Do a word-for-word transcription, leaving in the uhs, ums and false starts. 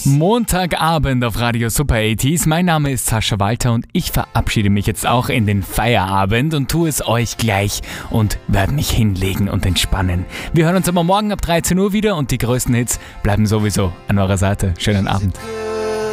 Montagabend auf Radio Super achtziger. Mein Name ist Sascha Walter und ich verabschiede mich jetzt auch in den Feierabend und tue es euch gleich und werde mich hinlegen und entspannen. Wir hören uns aber morgen ab dreizehn Uhr wieder und die größten Hits bleiben sowieso an eurer Seite. Schönen Abend.